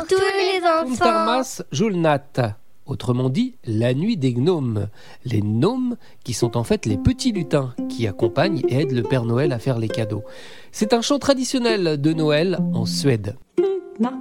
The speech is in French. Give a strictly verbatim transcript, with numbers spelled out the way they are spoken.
tous les enfants. Tuntarmas julnat, autrement dit la nuit des gnomes. Les gnomes qui sont en fait les petits lutins qui accompagnent et aident le Père Noël à faire les cadeaux. C'est un chant traditionnel de Noël en Suède.